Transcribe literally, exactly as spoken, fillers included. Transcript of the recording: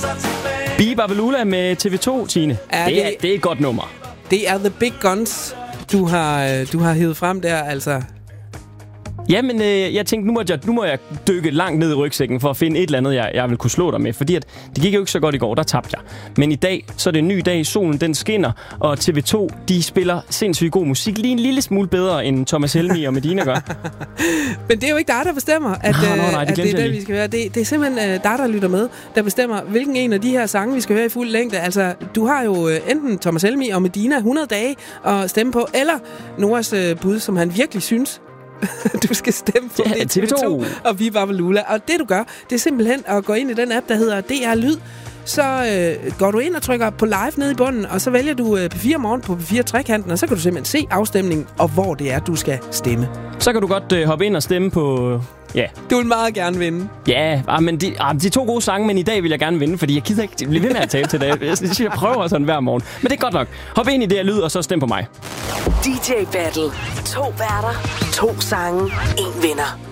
Biba Balula med T V to, Tine. Er det, er, det- det er et godt nummer. Det er The Big Guns, du har, du har hævet frem der, altså. Jamen, øh, jeg tænkte, nu må jeg, nu må jeg dykke langt ned i rygsækken for at finde et eller andet, jeg, jeg vil kunne slå dig med. Fordi at, det gik jo ikke så godt i går, der tabte jeg. Men i dag, så er det en ny dag, solen den skinner, og T V to, de spiller sindssygt god musik. Lige en lille smule bedre, end Thomas Helmig og Medina gør. Men det er jo ikke dig, der bestemmer, at, Nå, øh, nå, nej, det at det glemte er jeg det, lige. vi skal høre. Det, det er simpelthen øh, dig, der lytter med, der bestemmer, hvilken en af de her sange, vi skal høre i fuld længde. Altså, du har jo øh, enten Thomas Helmig og Medina hundrede dage at stemme på, eller Noahs øh, bud, som han virkelig synes, du skal stemme på. Ja, Det er T V to. og vi Biba Balula. Og det, du gør, det er simpelthen at gå ind i den app, der hedder D R Lyd. Så øh, går du ind og trykker på live nede i bunden, og så vælger du øh, P fire Morgen på P fire Trekanten, og så kan du simpelthen se afstemningen, og hvor det er, du skal stemme. Så kan du godt øh, hoppe ind og stemme på... Ja, Du vil meget gerne vinde. ja ah, men de, ah, de to gode sange, men i dag vil jeg gerne vinde, fordi jeg gider ikke blive ved med at tabe til det. Jeg, synes, jeg prøver sådan hver morgen. Men det er godt nok. Hop ind i det her lyd, og så stem på mig. D J Battle. To værter. To sange. En vinder.